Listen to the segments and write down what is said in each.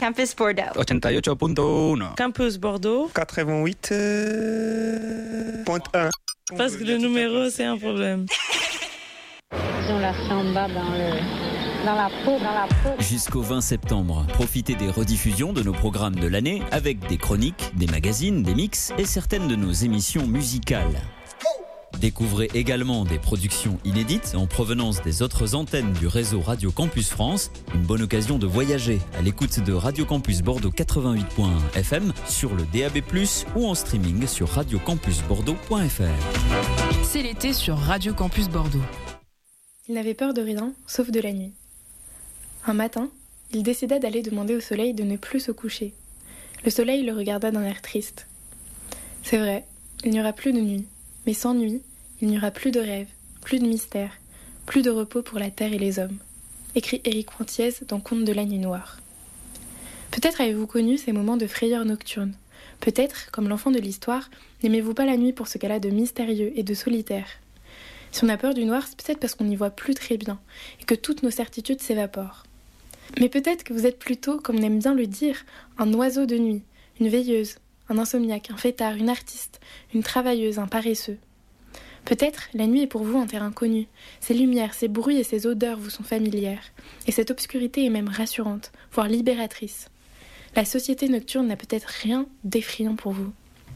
Campus Bordeaux. 88.1. Campus Bordeaux. 88.1. Parce que le numéro, c'est un problème. On l'a fait en bas dans la peau. Jusqu'au 20 septembre, profitez des rediffusions de nos programmes de l'année avec des chroniques, des magazines, des mix et certaines de nos émissions musicales. Découvrez également des productions inédites en provenance des autres antennes du réseau Radio Campus France. Une bonne occasion de voyager à l'écoute de Radio Campus Bordeaux 88.1 FM sur le DAB+, ou en streaming sur radiocampusbordeaux.fr. C'est l'été sur Radio Campus Bordeaux. Il n'avait peur de rien, sauf de la nuit. Un matin, il décida d'aller demander au soleil de ne plus se coucher. Le soleil le regarda d'un air triste. C'est vrai, il n'y aura plus de nuit. Mais sans nuit, il n'y aura plus de rêves, plus de mystères, plus de repos pour la terre et les hommes. Écrit Éric Pointiez dans Contes de la nuit noire. Peut-être avez-vous connu ces moments de frayeur nocturne. Peut-être, comme l'enfant de l'histoire, n'aimez-vous pas la nuit pour ce qu'elle a de mystérieux et de solitaire. Si on a peur du noir, c'est peut-être parce qu'on n'y voit plus très bien et que toutes nos certitudes s'évaporent. Mais peut-être que vous êtes plutôt, comme on aime bien le dire, un oiseau de nuit, une veilleuse, un insomniaque, un fêtard, une artiste, une travailleuse, un paresseux. Peut-être la nuit est pour vous un terrain connu. Ses lumières, ses bruits et ses odeurs vous sont familières. Et cette obscurité est même rassurante, voire libératrice. La société nocturne n'a peut-être rien d'effrayant pour vous.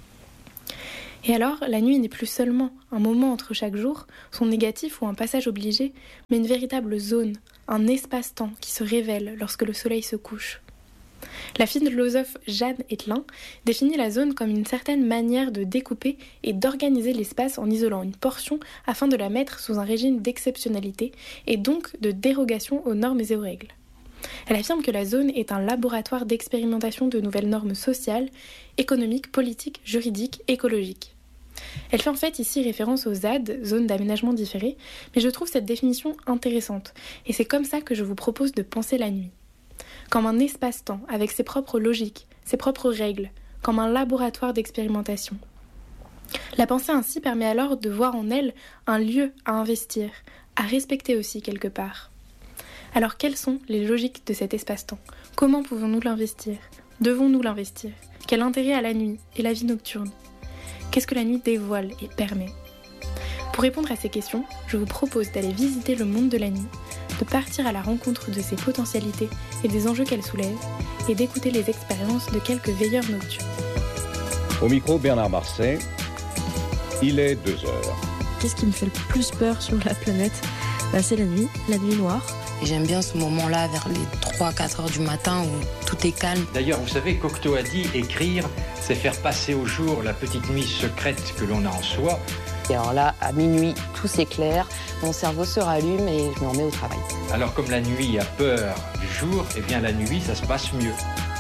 Et alors, la nuit n'est plus seulement un moment entre chaque jour, son négatif ou un passage obligé, mais une véritable zone, un espace-temps qui se révèle lorsque le soleil se couche. La philosophe Jeanne Ettelin définit la zone comme une certaine manière de découper et d'organiser l'espace en isolant une portion afin de la mettre sous un régime d'exceptionnalité et donc de dérogation aux normes et aux règles. Elle affirme que la zone est un laboratoire d'expérimentation de nouvelles normes sociales, économiques, politiques, juridiques, écologiques. Elle fait en fait ici référence aux ZAD, zones d'aménagement différé, mais je trouve cette définition intéressante, et c'est comme ça que je vous propose de penser la nuit. Comme un espace-temps avec ses propres logiques, ses propres règles, comme un laboratoire d'expérimentation. La pensée ainsi permet alors de voir en elle un lieu à investir, à respecter aussi quelque part. Alors quelles sont les logiques de cet espace-temps ? Comment pouvons-nous l'investir ? Devons-nous l'investir ? Quel intérêt a la nuit et la vie nocturne ? Qu'est-ce que la nuit dévoile et permet ? Pour répondre à ces questions, je vous propose d'aller visiter le monde de la nuit, de partir à la rencontre de ses potentialités et des enjeux qu'elle soulève, et d'écouter les expériences de quelques veilleurs nocturnes. Au micro, Bernard Marseille. Il est 2h. Qu'est-ce qui me fait le plus peur sur la planète ? C'est la nuit noire. Et j'aime bien ce moment-là, vers les 3-4 heures du matin, où tout est calme. D'ailleurs, vous savez, Cocteau a dit, écrire, c'est faire passer au jour la petite nuit secrète que l'on a en soi. Et alors là, à minuit, tout s'éclaire, mon cerveau se rallume et je me remets au travail. Alors comme la nuit a peur du jour, eh bien la nuit, ça se passe mieux.